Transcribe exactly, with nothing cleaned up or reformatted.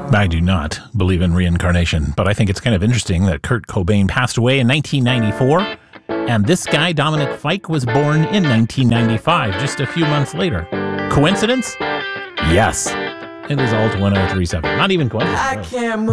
I do not believe in reincarnation, but I think it's kind of interesting that Kurt Cobain passed away in nineteen ninety-four, and this guy, Dominic Fike, was born in nineteen ninety-five, just a few months later. Coincidence? Yes. It is all to one oh three point seven. Not even coincidence. I can't move.